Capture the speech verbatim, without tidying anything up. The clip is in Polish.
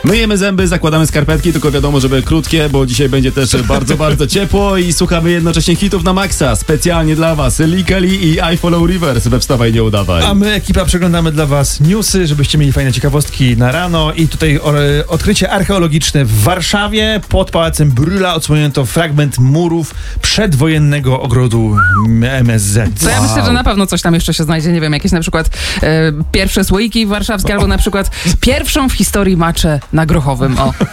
Myjemy zęby, zakładamy skarpetki, tylko wiadomo, żeby krótkie, bo dzisiaj będzie też bardzo, bardzo ciepło i słuchamy jednocześnie hitów na maksa. Specjalnie dla was Lee Kelly i I Follow Rivers we Wstawaj, nie udawaj. A my, ekipa, przeglądamy dla was newsy, żebyście mieli fajne ciekawostki na rano. I tutaj o, odkrycie archeologiczne w Warszawie. Pod Pałacem Brühla odsłonięto fragment murów przedwojennego ogrodu M S Z. To ja myślę, że na pewno coś tam jeszcze się znajdzie. Nie wiem, jakieś na przykład e, pierwsze słoiki warszawskie, albo na przykład pierwszą w historii maczę na Grochowym. O.